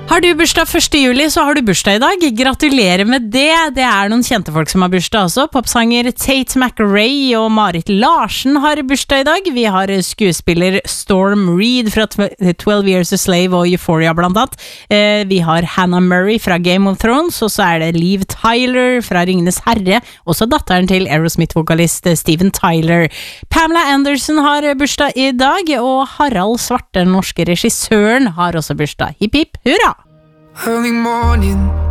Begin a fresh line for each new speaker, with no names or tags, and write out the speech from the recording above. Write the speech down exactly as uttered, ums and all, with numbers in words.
Har du bursdag første juli, så har du bursdag i dag. Gratulerer med det. Det er noen kjente folk som har bursdag også. Popsanger Tate McRae og Marit Larsen har bursdag i dag. Vi har skuespiller Storm Reed fra twelve Years a Slave og Euphoria blant annet. Vi har Hannah Murray fra Game of Thrones, og så er det Liv Tyler fra Ringenes Herre, også datteren til Aerosmith-vokalist Steven Tyler. Pamela Anderson har bursdag i dag, og Harald Svarte, den norske regissøren, har også bursdag. Hipp hipp, hurra!
Early morning,